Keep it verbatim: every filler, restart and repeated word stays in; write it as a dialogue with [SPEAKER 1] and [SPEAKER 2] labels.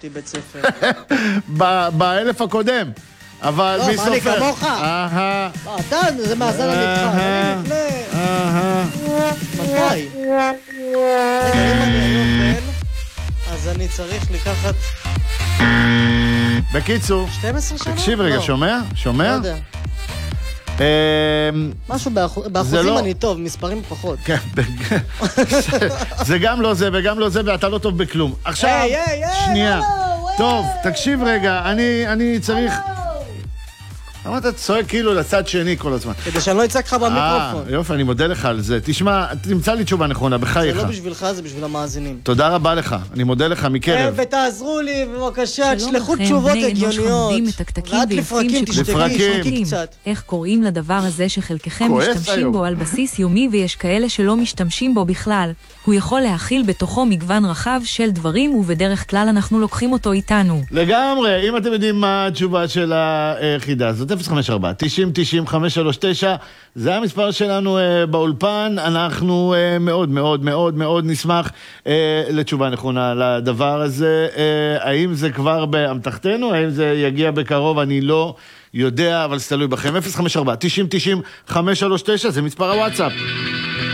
[SPEAKER 1] אותי בית ספר.
[SPEAKER 2] באלף הקודם. אבל
[SPEAKER 1] לא,
[SPEAKER 2] מי
[SPEAKER 1] מה אני
[SPEAKER 2] סופר?
[SPEAKER 1] כמוך?
[SPEAKER 2] אהה.
[SPEAKER 1] לא, אתה, זה מאזן הנבחר. אני לפני...
[SPEAKER 2] אהה.
[SPEAKER 1] מתי? רגע, אם אני היום בן, אז אני צריך לקחת
[SPEAKER 2] בקיצור,
[SPEAKER 1] שתים עשרה שנה?
[SPEAKER 2] תקשיב רגע,
[SPEAKER 1] לא.
[SPEAKER 2] שומע?
[SPEAKER 1] לא
[SPEAKER 2] שומע?
[SPEAKER 1] יודע.
[SPEAKER 2] אמ,
[SPEAKER 1] משהו באחוז- באחוזים
[SPEAKER 2] לא-
[SPEAKER 1] אני טוב, מספרים פחות.
[SPEAKER 2] כן, זה גם לא זה וגם לא זה, ואתה לא טוב בכלום. עכשיו,
[SPEAKER 1] היי, היי, היי,
[SPEAKER 2] שנייה.
[SPEAKER 1] הלו,
[SPEAKER 2] טוב,
[SPEAKER 1] היי.
[SPEAKER 2] תקשיב רגע, אני אני צריך...
[SPEAKER 1] הלו.
[SPEAKER 2] למה אתה צועק כאילו לצד שני כל הזמן?
[SPEAKER 1] כדי שאני לא אצעק לך
[SPEAKER 2] אה,
[SPEAKER 1] במיקרופון.
[SPEAKER 2] יופי, אני מודה לך על זה. תשמע, תמצא לי תשובה נכונה,
[SPEAKER 1] זה
[SPEAKER 2] בחייך.
[SPEAKER 1] לא בשבילך, זה בשביל המאזינים.
[SPEAKER 2] תודה רבה לך, אני מודה לך מקרב.
[SPEAKER 1] ותעזרו לי, בבקשה,
[SPEAKER 3] שלום
[SPEAKER 1] תשלחו
[SPEAKER 3] לכם,
[SPEAKER 1] תשובות
[SPEAKER 3] בני אנוש
[SPEAKER 1] הגיוניות.
[SPEAKER 3] חמודים, מתקתקים
[SPEAKER 1] רק
[SPEAKER 3] ויפים
[SPEAKER 1] לפרקים, תשתקי,
[SPEAKER 2] לפרקים.
[SPEAKER 1] תשתקי קצת.
[SPEAKER 3] איך קוראים לדבר הזה שחלקכם
[SPEAKER 2] כועס
[SPEAKER 3] משתמשים
[SPEAKER 2] היום.
[SPEAKER 3] בו על בסיס יומי ויש כאלה שלא משתמשים בו בכלל? הוא יכול להכיל בתוכו מגוון רחב של דברים ובדרך כלל אנחנו לוקחים אותו איתנו.
[SPEAKER 2] לגמרי, אם אתם יודעים מה התשובה של היחידה, זאת אפס חמש ארבע תשעים תשעים חמש שלוש תשע, זה המספר שלנו uh, באולפן, אנחנו uh, מאוד מאוד מאוד מאוד נשמח uh, לתשובה נכונה לדבר הזה, uh, האם זה כבר באמתחתנו, האם זה יגיע בקרוב, אני לא יודע, אבל זה תלוי בכם. אפס חמש ארבע תשעים תשעים חמש שלוש תשע, זה מספר הוואטסאפ.